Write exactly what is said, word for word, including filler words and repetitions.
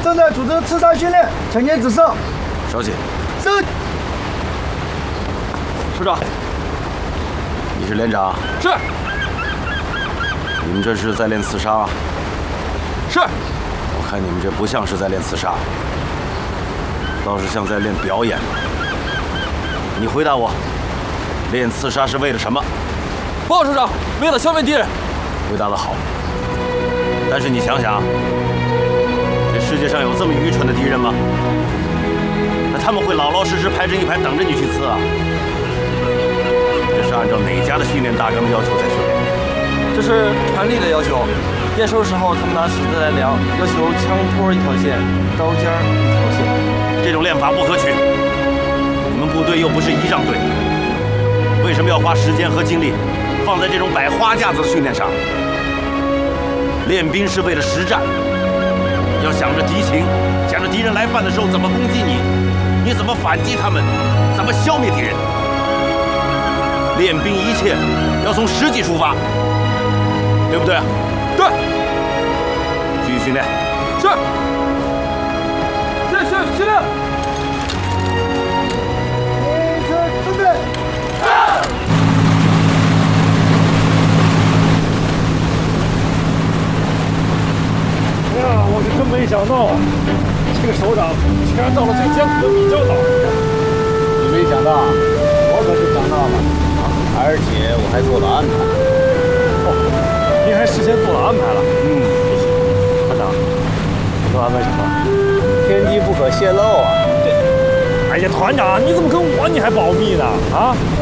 正在组织刺杀训练，强奸指示。 稍息。 是。 首长。 你是连长？ 是。 你们这是在练刺杀？ 是。 我看你们这不像是在练刺杀，倒是像在练表演。你回答我，练刺杀是为了什么？ 报告首长，为了消灭敌人。 回答得好。但是你想想，这世界上有这么愚蠢的敌人吗？那他们会老老实实排成一排等着你去刺啊？这是按照哪家的训练大纲要求在训练？ 这是团里的要求。验收时候，他们拿尺子来量，要求枪托一条线，刀尖一条线。 这种练法不可取。你们部队又不是仪仗队，为什么要花时间和精力放在这种摆花架子的训练上？练兵是为了实战，要想着敌情，想着敌人来犯的时候怎么攻击你，你怎么反击他们，怎么消灭敌人。练兵一切要从实际出发，对不对？ 对。 继续训练。 是。继续训练。 列车准备。 哎呀，我是真没想到，这个首长居然到了最艰苦的比较岛。 你没想到，我可是想到了，而且我还做了安排。 哦，您还事先做了安排了？ 嗯， 团长，做安排什么？ 天机不可泄露啊！ 这，哎呀，团长，你怎么跟我你还保密呢？啊？